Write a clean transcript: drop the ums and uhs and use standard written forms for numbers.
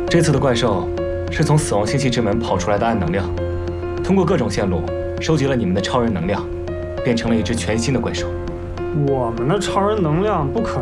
这次的怪兽是从死亡星系之门跑出来的暗能量，通过各种线路收集了你们的超人能量，变成了一只全新的怪兽。 我们的超人能量不可